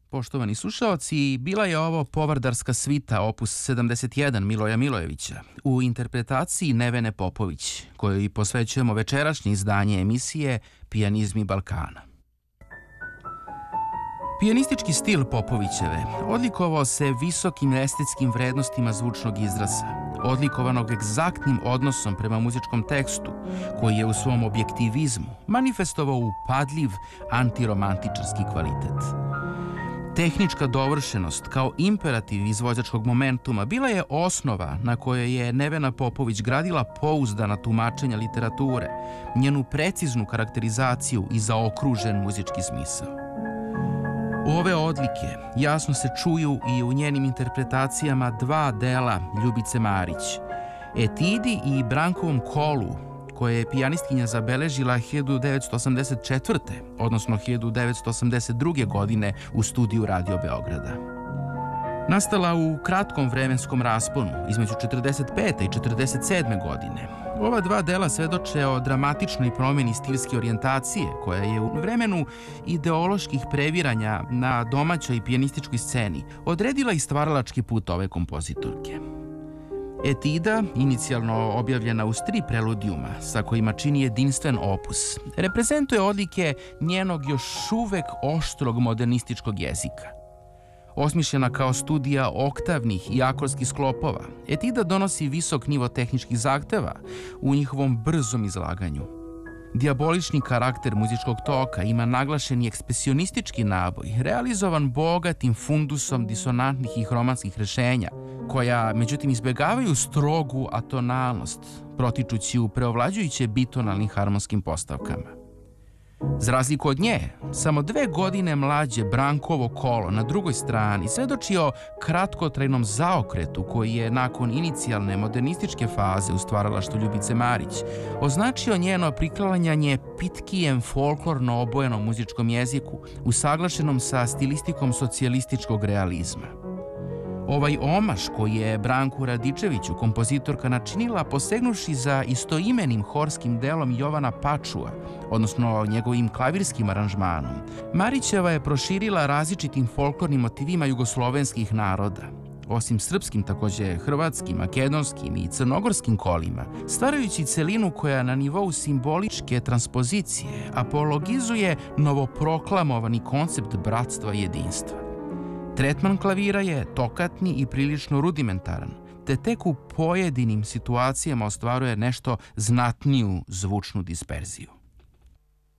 Poštovani slušaoci, bila je ovo Povardarska svita opus 71 Miloja Milojevića u interpretaciji Nevene Popović, kojoj posvećujemo večerašnje izdanje emisije Pijanizmi Balkana. Pijanistički stil Popovićeve odlikovao se visokim estetskim vrednostima zvučnog izraza, odlikovanog egzaktnim odnosom prema muzičkom tekstu, koji je u svom objektivizmu manifestovao upadljiv antiromantičarski kvalitet. Tehnička dovršenost kao imperativ izvođačkog momentuma bila je osnova na kojoj je Nevena Popović gradila pouzdana tumačenja literature, njenu preciznu karakterizaciju i zaokružen muzički smisao. Ove odlike jasno se čuju i u njenim interpretacijama dva dela Ljubice Marić, Etidi i Brankovom kolu, koje je pijanistkinja zabeležila 1984. odnosno 1982. godine u studiju Radio Beograda. Nastala u kratkom vremenskom rasponu između 45. i 47. godine, ova dva dela svedoče o dramatičnoj promjeni stilske orijentacije koja je u vremenu ideoloških previranja na domaćoj pijanističkoj sceni odredila i stvaralački put ove kompozitorke. Etida, inicijalno objavljena uz 3 preludijuma, sa kojima čini jedinstven opus, reprezentuje odlike njenog još uvek oštrog modernističkog jezika. Osmišljena kao studija oktavnih i akorskih sklopova, Etida donosi visok nivo tehničkih zahteva u njihovom brzom izlaganju. Dijabolični karakter muzičkog toka ima naglašeni ekspresionistički naboj, realizovan bogatim fundusom disonantnih i hromatskih rešenja, koja, međutim, izbjegavaju strogu atonalnost, protičući u preovlađujuće bitonalnim harmonskim postavkama. Za razliku od nje, samo 2 godine mlađe Brankovo kolo na drugoj strani svedoči o kratkotrajnom zaokretu koji je nakon inicijalne modernističke faze u stvaralaštvu Ljubice Marić označio njeno priklanjanje pitkijem folklorno obojenom muzičkom jeziku usaglašenom sa stilistikom socijalističkog realizma. Ovaj omaš koji je Branku Radičeviću kompozitorka načinila posegnuši za istoimenim horskim delom Jovana Pačua, odnosno njegovim klavirskim aranžmanom, Marićeva je proširila različitim folklornim motivima jugoslovenskih naroda. Osim srpskim, takođe hrvatskim, makedonskim i crnogorskim kolima, stvarajući celinu koja na nivou simboličke transpozicije apologizuje novoproklamovani koncept bratstva i jedinstva. Tretman klavira je tokatni i prilično rudimentaran, te tek u pojedinim situacijama ostvaruje nešto znatniju zvučnu disperziju.